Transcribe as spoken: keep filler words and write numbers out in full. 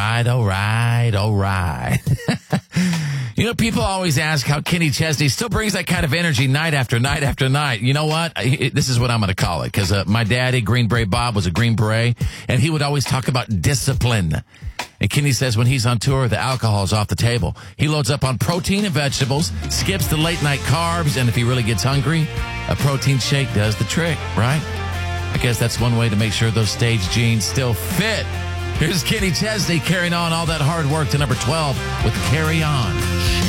right, all right, all right. You know, people always ask how Kenny Chesney still brings that kind of energy night after night after night. You know what? I, this is what I'm going to call it, because uh, my daddy, Green Beret Bob, was a Green Beret, and he would always talk about discipline. And Kenny says when he's on tour, the alcohol's off the table. He loads up on protein and vegetables, skips the late-night carbs, and if he really gets hungry, a protein shake does the trick, right? I guess that's one way to make sure those stage jeans still fit. Here's Kenny Chesney carrying on all that hard work to number twelve with Carry On.